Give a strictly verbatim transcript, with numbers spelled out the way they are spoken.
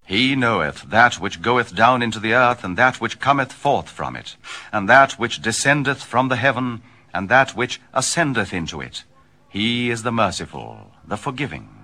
He knoweth that which goeth down into the earth, and that which cometh forth from it, and that which descendeth from the heaven, and that which ascendeth into it. He is the merciful, the forgiving.